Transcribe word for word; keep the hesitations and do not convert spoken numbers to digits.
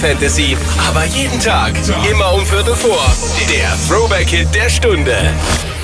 Fantasy, aber jeden Tag, immer um Viertel vor. Der Throwback-Hit der Stunde.